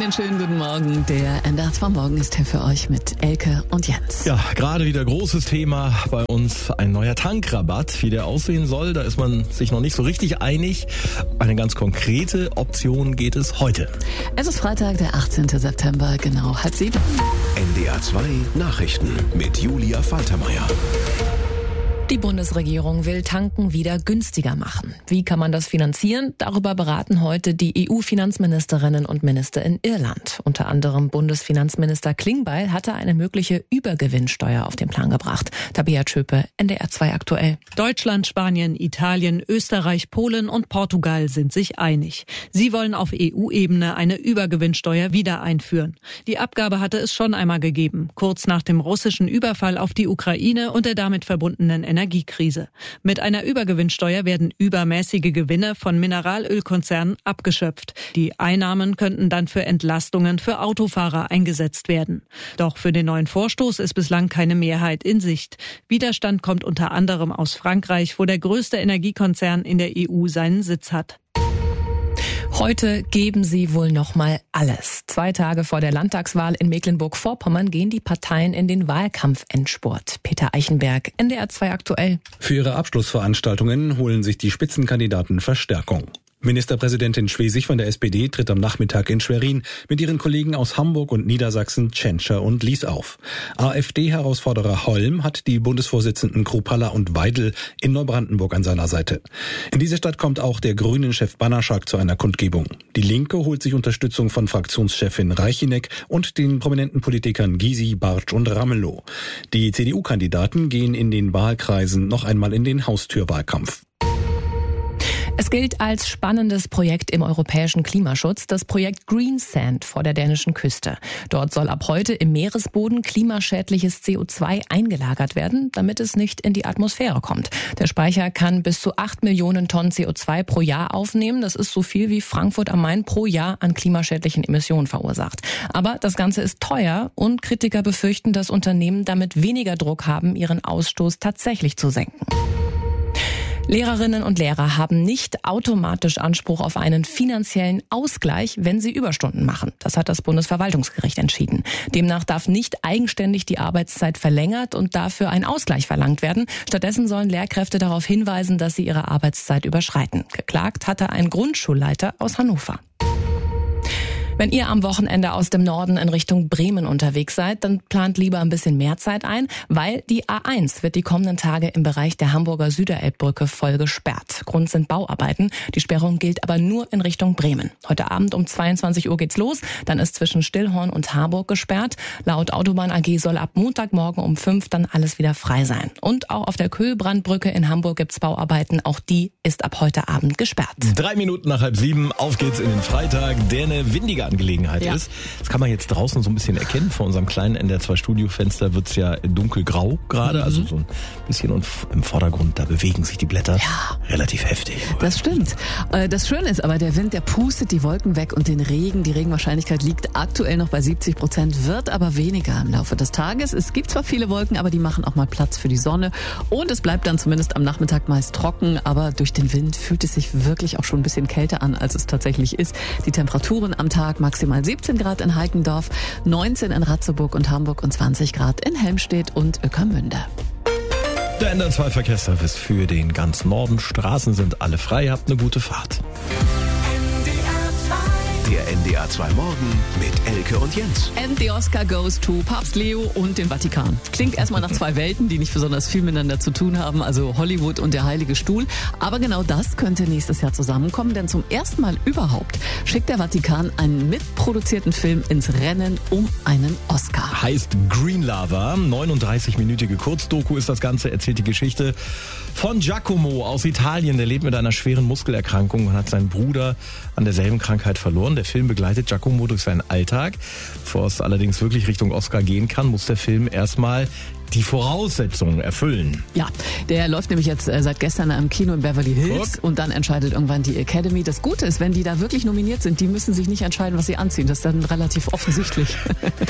Einen schönen guten Morgen. Der NDR 2 Morgen ist hier für euch mit Elke und Jens. Ja, gerade wieder großes Thema bei uns, ein neuer Tankrabatt. Wie der aussehen soll, da ist man sich noch nicht so richtig einig. Eine ganz konkrete Option geht es heute. Es ist Freitag, der 18. September, genau 6:30. NDR 2 Nachrichten mit Julia Faltermeier. Die Bundesregierung will Tanken wieder günstiger machen. Wie kann man das finanzieren? Darüber beraten heute die EU-Finanzministerinnen und Minister in Irland. Unter anderem Bundesfinanzminister Klingbeil hatte eine mögliche Übergewinnsteuer auf den Plan gebracht. Tabea Tschöpe, NDR 2 aktuell. Deutschland, Spanien, Italien, Österreich, Polen und Portugal sind sich einig. Sie wollen auf EU-Ebene eine Übergewinnsteuer wieder einführen. Die Abgabe hatte es schon einmal gegeben, kurz nach dem russischen Überfall auf die Ukraine und der damit verbundenen Energiekrise. Mit einer Übergewinnsteuer werden übermäßige Gewinne von Mineralölkonzernen abgeschöpft. Die Einnahmen könnten dann für Entlastungen für Autofahrer eingesetzt werden. Doch für den neuen Vorstoß ist bislang keine Mehrheit in Sicht. Widerstand kommt unter anderem aus Frankreich, wo der größte Energiekonzern in der EU seinen Sitz hat. Heute geben sie wohl noch mal alles. 2 Tage vor der Landtagswahl in Mecklenburg-Vorpommern gehen die Parteien in den Wahlkampfendspurt. Peter Eichenberg, NDR 2 aktuell. Für ihre Abschlussveranstaltungen holen sich die Spitzenkandidaten Verstärkung. Ministerpräsidentin Schwesig von der SPD tritt am Nachmittag in Schwerin mit ihren Kollegen aus Hamburg und Niedersachsen, Tschentscher und Lies auf. AfD-Herausforderer Holm hat die Bundesvorsitzenden Kruppalla und Weidel in Neubrandenburg an seiner Seite. In diese Stadt kommt auch der Grünen-Chef Banaschak zu einer Kundgebung. Die Linke holt sich Unterstützung von Fraktionschefin Reichinek und den prominenten Politikern Gysi, Bartsch und Ramelow. Die CDU-Kandidaten gehen in den Wahlkreisen noch einmal in den Haustürwahlkampf. Es gilt als spannendes Projekt im europäischen Klimaschutz, das Projekt Greensand vor der dänischen Küste. Dort soll ab heute im Meeresboden klimaschädliches CO2 eingelagert werden, damit es nicht in die Atmosphäre kommt. Der Speicher kann bis zu 8 Millionen Tonnen CO2 pro Jahr aufnehmen. Das ist so viel wie Frankfurt am Main pro Jahr an klimaschädlichen Emissionen verursacht. Aber das Ganze ist teuer und Kritiker befürchten, dass Unternehmen damit weniger Druck haben, ihren Ausstoß tatsächlich zu senken. Lehrerinnen und Lehrer haben nicht automatisch Anspruch auf einen finanziellen Ausgleich, wenn sie Überstunden machen. Das hat das Bundesverwaltungsgericht entschieden. Demnach darf nicht eigenständig die Arbeitszeit verlängert und dafür ein Ausgleich verlangt werden. Stattdessen sollen Lehrkräfte darauf hinweisen, dass sie ihre Arbeitszeit überschreiten. Geklagt hatte ein Grundschulleiter aus Hannover. Wenn ihr am Wochenende aus dem Norden in Richtung Bremen unterwegs seid, dann plant lieber ein bisschen mehr Zeit ein, weil die A1 wird die kommenden Tage im Bereich der Hamburger Süderelbbrücke voll gesperrt. Grund sind Bauarbeiten. Die Sperrung gilt aber nur in Richtung Bremen. Heute Abend um 22 Uhr geht's los. Dann ist zwischen Stillhorn und Harburg gesperrt. Laut Autobahn AG soll ab Montagmorgen um 5 dann alles wieder frei sein. Und auch auf der Köhlbrandbrücke in Hamburg gibt's Bauarbeiten. Auch die ist ab heute Abend gesperrt. 3 Minuten nach 6:30, auf geht's in den Freitag, der eine windige Angelegenheit ist. Das kann man jetzt draußen so ein bisschen erkennen. Vor unserem kleinen NDR 2 Studiofenster wird's ja dunkelgrau gerade, also so ein bisschen, und im Vordergrund, da bewegen sich die Blätter relativ heftig. Das stimmt. Das Schöne ist aber, der Wind, der pustet die Wolken weg und den Regen. Die Regenwahrscheinlichkeit liegt aktuell noch bei 70%, wird aber weniger im Laufe des Tages. Es gibt zwar viele Wolken, aber die machen auch mal Platz für die Sonne. Und es bleibt dann zumindest am Nachmittag meist trocken, aber durch den Wind fühlt es sich wirklich auch schon ein bisschen kälter an, als es tatsächlich ist. Die Temperaturen am Tag maximal 17 Grad in Heikendorf, 19 in Ratzeburg und Hamburg und 20 Grad in Helmstedt und Ueckermünde. Der NDR 2 Verkehrsservice für den ganzen Norden. Straßen sind alle frei. Habt eine gute Fahrt. Der NDR 2 Morgen mit Elke und Jens. And the Oscar goes to Papst Leo und den Vatikan. Klingt erstmal nach 2 Welten, die nicht besonders viel miteinander zu tun haben, also Hollywood und der Heilige Stuhl. Aber genau das könnte nächstes Jahr zusammenkommen, denn zum ersten Mal überhaupt schickt der Vatikan einen mitproduzierten Film ins Rennen um einen Oscar. Heißt Green Lava, 39-minütige Kurzdoku ist das Ganze, erzählt die Geschichte von Giacomo aus Italien. Der lebt mit einer schweren Muskelerkrankung und hat seinen Bruder an derselben Krankheit verloren. Der Film begleitet Giacomo durch seinen Alltag. Bevor es allerdings wirklich Richtung Oscar gehen kann, muss der Film erstmal die Voraussetzungen erfüllen. Ja, der läuft nämlich jetzt seit gestern im Kino in Beverly Hills und dann entscheidet irgendwann die Academy. Das Gute ist, wenn die da wirklich nominiert sind, die müssen sich nicht entscheiden, was sie anziehen. Das ist dann relativ offensichtlich.